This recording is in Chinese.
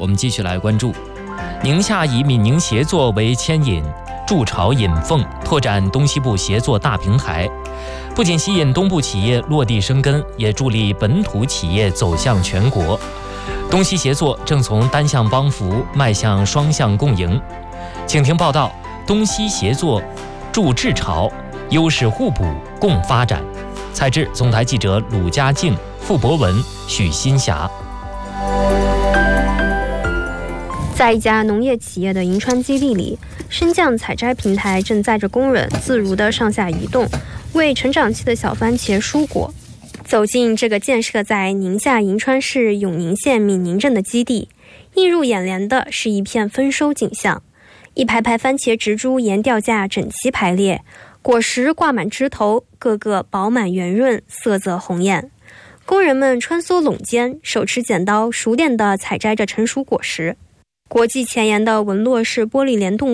我们继续来关注。宁夏以闽宁协作为牵引，筑巢引凤，拓展东西部协作大平台，不仅吸引东部企业落地生根，也助力本土企业走向全国。东西协作正从单向帮扶迈向双向共赢。请听报道：东西协作筑治巢，优势互补共发展。采制总台记者鲁佳静、傅博文、许新霞。 在一家农业企业的银川基地里，升降采摘平台正载着工人自如地上下移动，为成长期的小番茄疏果。走进这个建设在宁夏银川市永宁县闽宁镇的基地，映入眼帘的是一片丰收景象。一排排番茄植株沿吊架整齐排列，果实挂满枝头，个个饱满圆润，色泽红艳。工人们穿梭垄间，手持剪刀，熟练地采摘着成熟果实。国际前沿的文洛市玻璃联动